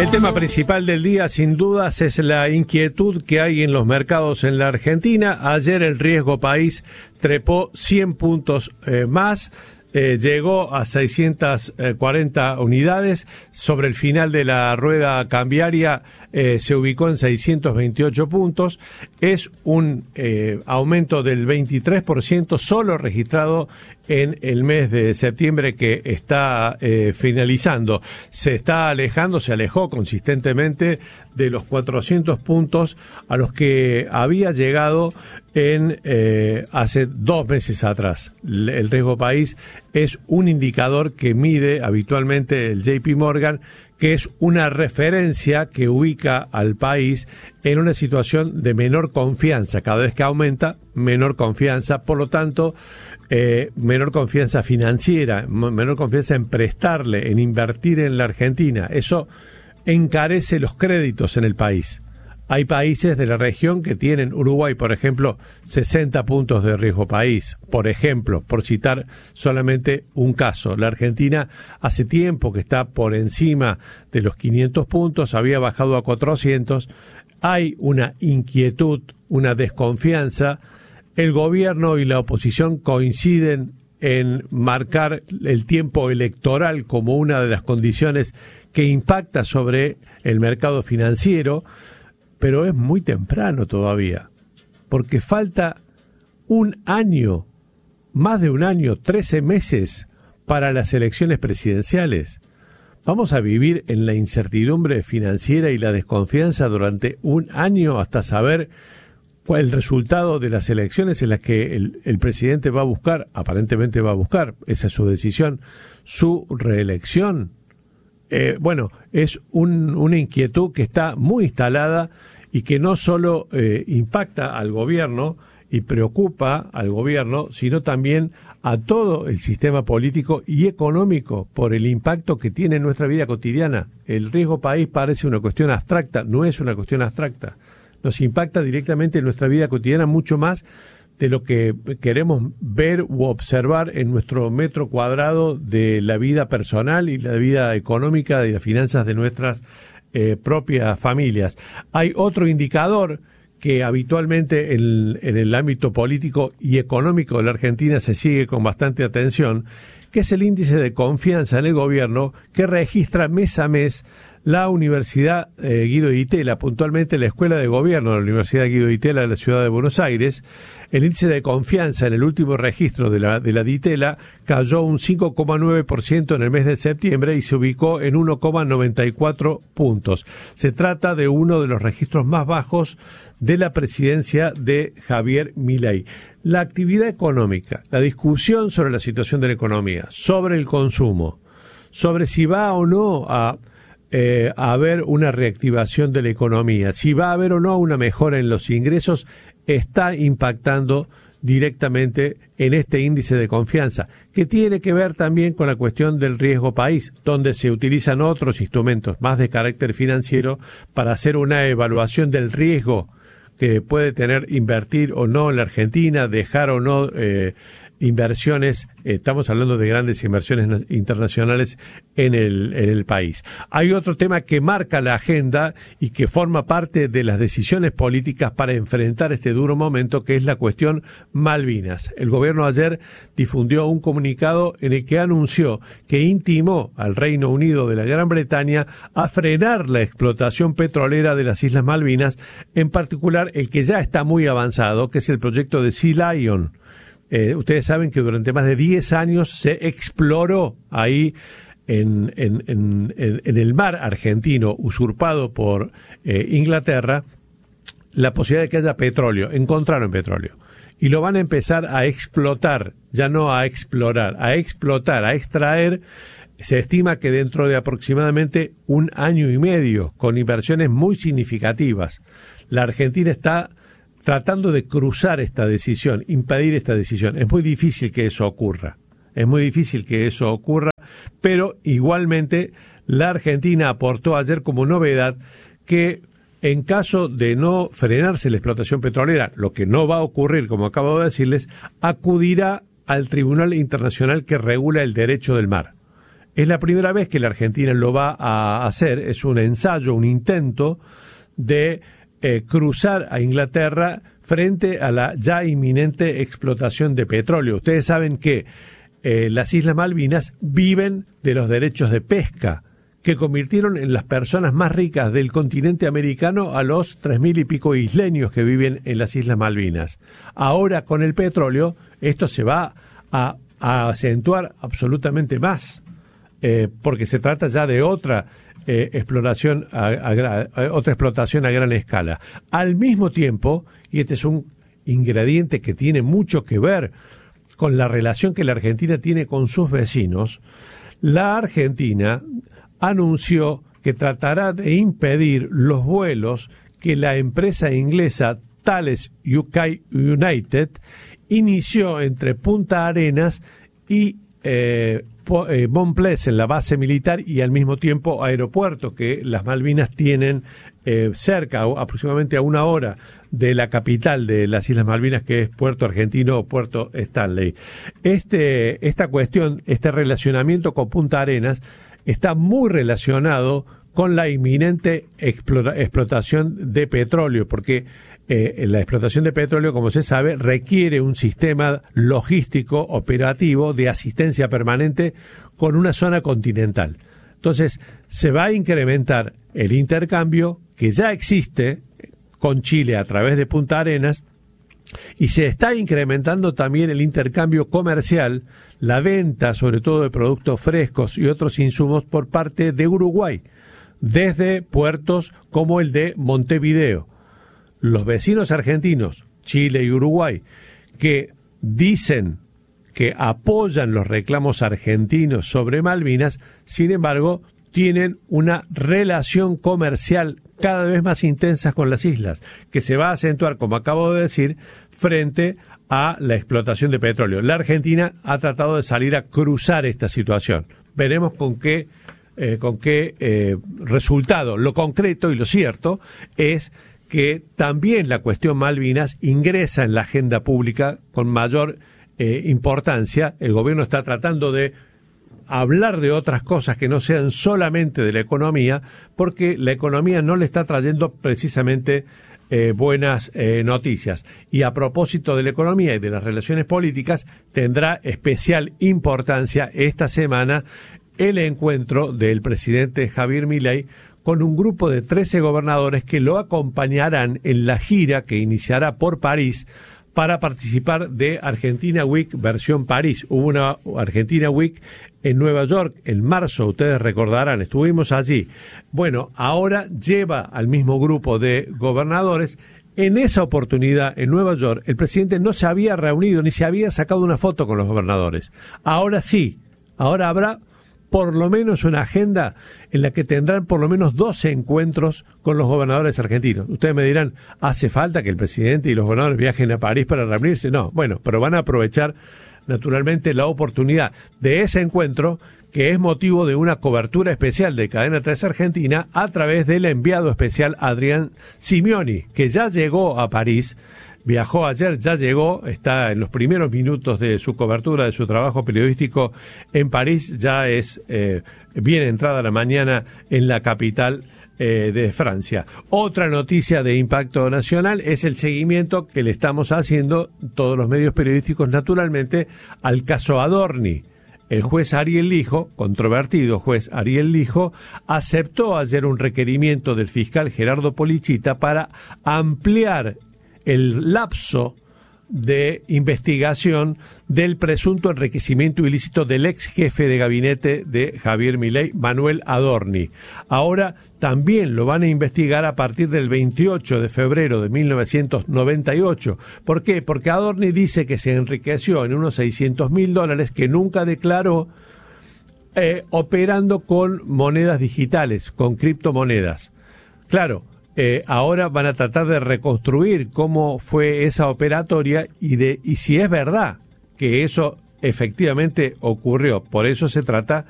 El tema principal del día, sin dudas, es la inquietud que hay en los mercados en la Argentina. Ayer el riesgo país trepó 100 puntos más. Llegó a 640 unidades. Sobre el final de la rueda cambiaria se ubicó en 628 puntos. Es un aumento del 23% solo registrado en el mes de septiembre que está finalizando. Se alejó consistentemente de los 400 puntos a los que había llegado en hace 2 meses atrás. El riesgo país es un indicador que mide habitualmente el JP Morgan, que es una referencia que ubica al país en una situación de menor confianza. Cada vez que aumenta, menor confianza, por lo tanto, menor confianza financiera, menor confianza en prestarle, en invertir en la Argentina. Eso encarece los créditos en el país. Hay países de la región que tienen, Uruguay, por ejemplo, 60 puntos de riesgo país, por ejemplo, por citar solamente un caso. La Argentina hace tiempo que está por encima de los 500 puntos, había bajado a 400. Hay una inquietud, una desconfianza. El gobierno y la oposición coinciden en marcar el tiempo electoral como una de las condiciones que impacta sobre el mercado financiero. Pero es muy temprano todavía, porque falta un año, más de un año, 13 meses para las elecciones presidenciales. Vamos a vivir en la incertidumbre financiera y la desconfianza durante un año hasta saber cuál es el resultado de las elecciones en las que el presidente va a buscar, aparentemente va a buscar, esa es su decisión, su reelección. Bueno, es una inquietud que está muy instalada y que no solo impacta al gobierno y preocupa al gobierno, sino también a todo el sistema político y económico por el impacto que tiene en nuestra vida cotidiana. El riesgo país parece una cuestión abstracta, no es una cuestión abstracta. Nos impacta directamente en nuestra vida cotidiana mucho más de lo que queremos ver u observar en nuestro metro cuadrado de la vida personal y la vida económica y las finanzas de nuestras propias familias. Hay otro indicador que habitualmente en el ámbito político y económico de la Argentina se sigue con bastante atención, que es el índice de confianza en el gobierno que registra mes a mes la Universidad Guido Di Tella, puntualmente la Escuela de Gobierno de la Universidad Guido Di Tella de la Ciudad de Buenos Aires. El índice de confianza en el último registro de la Di Tella cayó un 5,9% en el mes de septiembre y se ubicó en 1,94 puntos. Se trata de uno de los registros más bajos de la presidencia de Javier Milei. La actividad económica, la discusión sobre la situación de la economía, sobre el consumo, sobre si va o no a haber una reactivación de la economía, si va a haber o no una mejora en los ingresos, está impactando directamente en este índice de confianza, que tiene que ver también con la cuestión del riesgo país, donde se utilizan otros instrumentos más de carácter financiero para hacer una evaluación del riesgo que puede tener invertir o no en la Argentina, dejar o no inversiones, estamos hablando de grandes inversiones internacionales en el país. Hay otro tema que marca la agenda y que forma parte de las decisiones políticas para enfrentar este duro momento, que es la cuestión Malvinas. El gobierno ayer difundió un comunicado en el que anunció que intimó al Reino Unido de la Gran Bretaña a frenar la explotación petrolera de las Islas Malvinas, en particular el que ya está muy avanzado, que es el proyecto de Sea Lion. Ustedes saben que durante más de 10 años se exploró ahí en el mar argentino, usurpado por Inglaterra, la posibilidad de que haya petróleo. Encontraron petróleo. Y lo van a empezar a explotar, ya no a explorar, a explotar, a extraer. Se estima que dentro de aproximadamente 1 año y medio, con inversiones muy significativas, la Argentina está tratando de cruzar esta decisión, impedir esta decisión. Es muy difícil que eso ocurra. Pero igualmente la Argentina aportó ayer como novedad que en caso de no frenarse la explotación petrolera, lo que no va a ocurrir, como acabo de decirles, acudirá al Tribunal Internacional que regula el derecho del mar. Es la primera vez que la Argentina lo va a hacer, es un ensayo, un intento de cruzar a Inglaterra frente a la ya inminente explotación de petróleo. Ustedes saben que las Islas Malvinas viven de los derechos de pesca, que convirtieron en las personas más ricas del continente americano a los 3.000 y pico isleños que viven en las Islas Malvinas. Ahora, con el petróleo, esto se va a acentuar absolutamente más, porque se trata ya de otra exploración otra explotación a gran escala. Al mismo tiempo, y este es un ingrediente que tiene mucho que ver con la relación que la Argentina tiene con sus vecinos, la Argentina anunció que tratará de impedir los vuelos que la empresa inglesa Thales UK United inició entre Punta Arenas y Bonples, en la base militar, y al mismo tiempo aeropuerto que las Malvinas tienen cerca, aproximadamente a 1 hora de la capital de las Islas Malvinas, que es Puerto Argentino o Puerto Stanley. Esta cuestión, este relacionamiento con Punta Arenas está muy relacionado con la inminente explotación de petróleo, porque la explotación de petróleo, como se sabe, requiere un sistema logístico operativo de asistencia permanente con una zona continental. Entonces, se va a incrementar el intercambio que ya existe con Chile a través de Punta Arenas, y se está incrementando también el intercambio comercial, la venta sobre todo de productos frescos y otros insumos por parte de Uruguay, desde puertos como el de Montevideo. Los vecinos argentinos, Chile y Uruguay, que dicen que apoyan los reclamos argentinos sobre Malvinas, sin embargo, tienen una relación comercial cada vez más intensa con las islas, que se va a acentuar, como acabo de decir, frente a la explotación de petróleo. La Argentina ha tratado de salir a cruzar esta situación. Veremos con qué resultado. Lo concreto y lo cierto es que también la cuestión Malvinas ingresa en la agenda pública con mayor importancia. El gobierno está tratando de hablar de otras cosas que no sean solamente de la economía, porque la economía no le está trayendo precisamente buenas noticias. Y a propósito de la economía y de las relaciones políticas, tendrá especial importancia esta semana el encuentro del presidente Javier Milei con un grupo de 13 gobernadores que lo acompañarán en la gira que iniciará por París para participar de Argentina Week versión París. Hubo una Argentina Week en Nueva York en marzo, ustedes recordarán, estuvimos allí. Bueno, ahora lleva al mismo grupo de gobernadores. En esa oportunidad, en Nueva York, el presidente no se había reunido ni se había sacado una foto con los gobernadores. Ahora sí, ahora habrá por lo menos una agenda en la que tendrán por lo menos 12 encuentros con los gobernadores argentinos. Ustedes me dirán, ¿hace falta que el presidente y los gobernadores viajen a París para reunirse? No, bueno, pero van a aprovechar naturalmente la oportunidad de ese encuentro, que es motivo de una cobertura especial de Cadena 3 Argentina a través del enviado especial Adrián Simioni, que ya llegó a París. Viajó ayer, ya llegó, está en los primeros minutos de su cobertura, de su trabajo periodístico en París, ya es bien entrada la mañana en la capital de Francia. Otra noticia de impacto nacional es el seguimiento que le estamos haciendo, todos los medios periodísticos naturalmente, al caso Adorni. El juez Ariel Lijo, controvertido juez Ariel Lijo, aceptó ayer un requerimiento del fiscal Gerardo Polichita para ampliar el lapso de investigación del presunto enriquecimiento ilícito del ex jefe de gabinete de Javier Milei, Manuel Adorni. Ahora también lo van a investigar a partir del 28 de febrero de 1998. ¿Por qué? Porque Adorni dice que se enriqueció en unos $600.000 que nunca declaró, operando con monedas digitales, con criptomonedas. Claro, ahora van a tratar de reconstruir cómo fue esa operatoria y si es verdad que eso efectivamente ocurrió. Por eso se trata